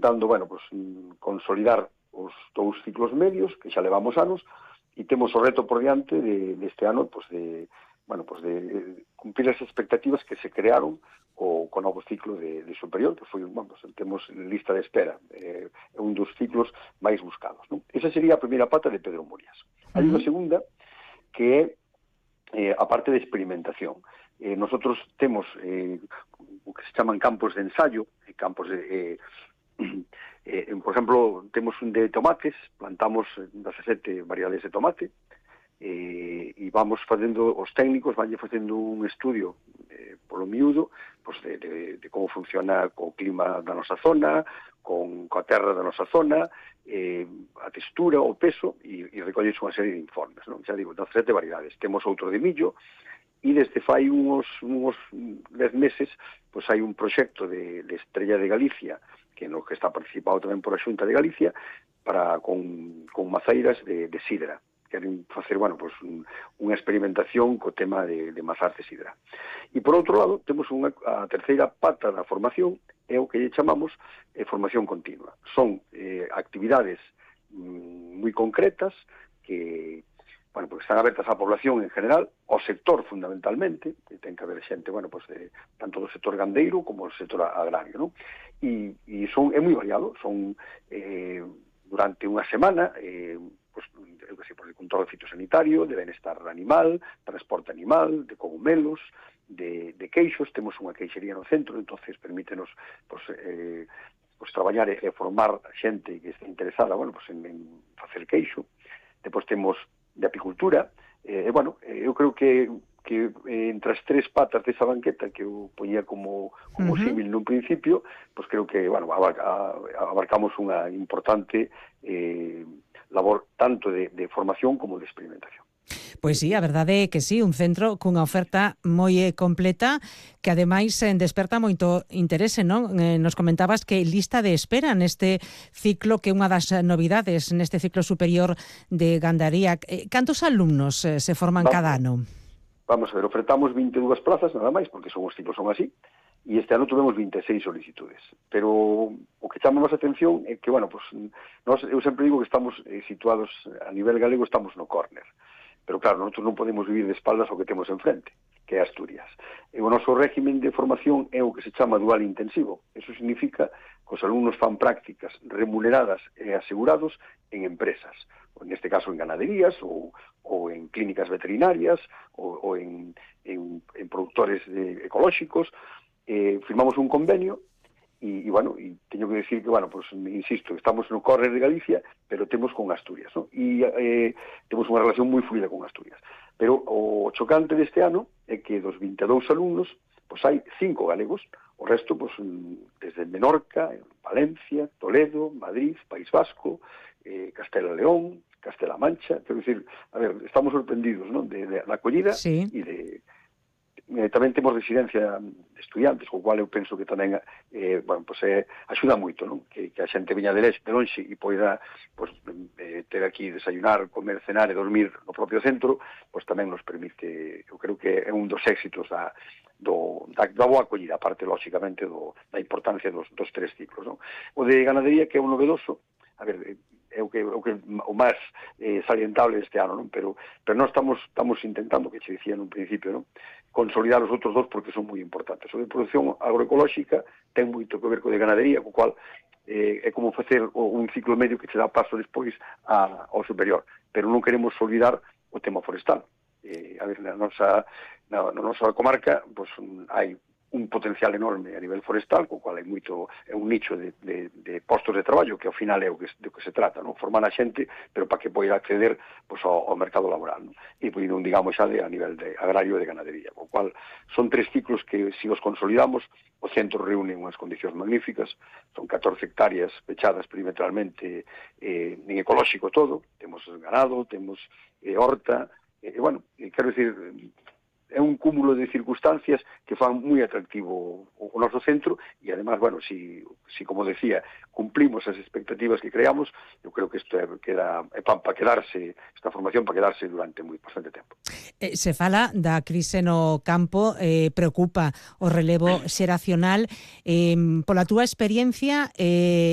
intentando, consolidar os 2 ciclos medios, que xa levamos anos, e temos o reto por diante deste ano, de cumprir as expectativas que se crearon co novo ciclo de superior, que foi, temos lista de espera, é un dos ciclos máis buscados, non? Esa sería a primeira pata de Pedro Murias. Hai unha segunda, que é a parte de experimentación. Nosotros temos o que se chaman campos de ensayo, campos de... por exemplo, temos un de tomates, plantamos 17 variedades de tomate, e vamos facendo, os técnicos vanlle facendo un estudio polo miúdo, de como funciona co clima da nosa zona, coa terra da nosa zona, a textura, o peso, e recolles unha serie de informes, non? Xa digo, 17 variedades. Temos outro de millo, e desde fai uns 10 meses, hai un proxecto de Estrella de Galicia, que no que está participado tamén por a Xunta de Galicia, con maceiras de sidra. Queren facer, unha experimentación co tema de mazás de sidra. E por outro lado, temos a terceira pata da formación, é o que lle chamamos formación continua. Son actividades moi concretas que están abertas á población en general, ao sector fundamentalmente, que ten que haber xente, tanto do sector gandeiro como do sector agrario, non? E é moi variado, son durante unha semana, por control fitosanitario, de benestar animal, transporte animal, de cogumelos, de queixos. Temos unha queixería no centro, entonces permítenos traballar e formar xente que este interesada en facer queixo. Depois temos de apicultura, eu creo que entre as 3 patas desa banqueta que eu poñía como símil nun principio, creo que abarcamos unha importante labor tanto de formación como de experimentación. Pois sí, a verdade é que sí, un centro cunha oferta moi completa que ademais desperta moito interese, non? Nos comentabas que lista de espera neste ciclo, que é unha das novidades neste ciclo superior de gandaría. Cantos alumnos se forman cada ano? Vamos a ver, ofertamos 22 plazas nada máis, porque os ciclos son así, e este ano tuvemos 26 solicitudes. Pero o que chama máis atención é que, eu sempre digo que estamos situados a nivel galego, estamos no córner. Pero claro, nosotros non podemos vivir de espaldas ao que temos enfrente, que é Asturias. E o noso régimen de formación é o que se chama dual intensivo. Eso significa que os alumnos fan prácticas remuneradas e asegurados en empresas, ou neste caso en ganaderías, ou en clínicas veterinarias, ou en productores ecolóxicos. Firmamos un convenio, e teño que decir que, insisto, estamos no córner de Galicia, pero temos con Asturias, non? E temos unha relación moi fluida con Asturias. Pero o chocante deste ano é que dos 22 alumnos, hai 5 galegos, o resto, desde Menorca, Valencia, Toledo, Madrid, País Vasco, Castela e León, Castela Mancha. Quero dicir, estamos sorprendidos, non? Da acollida, sí. E tamén temos residencia de estudiantes, co cual eu penso que tamén axuda moito, non? Que a xente viña de lonxe e poida ter aquí desayunar, comer, cenar e dormir no propio centro, tamén nos permite, eu creo que é un dos éxitos da boa acollida, aparte, lóxicamente, da importancia dos 3 ciclos, non? O de ganadería, que é un novedoso, é o máis salientable este ano, non? Pero nós estamos intentando, que che dicía nun principio, non? Consolidar os outros 2 porque son moi importantes. O de produción agroecolóxica ten moito que ver co de ganadería, co cual é como facer un ciclo medio que che dá paso despois ao superior. Pero non queremos olvidar o tema forestal. Na nosa comarca hai un potencial enorme a nivel forestal, co cual é un nicho de postos de traballo, que ao final é o que se trata, non? Formar a xente, pero para que poida acceder ao mercado laboral, non? E non digamos xa a nivel de agrario e de ganadería, co cual son 3 ciclos que, se os consolidamos, o centro reúne unhas condicións magníficas, son 14 hectáreas pechadas perimetralmente en ecolóxico todo, temos ganado, temos horta, quero dicir, é un cúmulo de circunstancias que fan moi atractivo o noso centro e, además, si como decía, cumplimos as expectativas que creamos, eu creo que isto é para quedarse, esta formación para quedarse durante bastante tempo. Se fala da crise no campo, preocupa o relevo xeracional. Pola túa experiencia,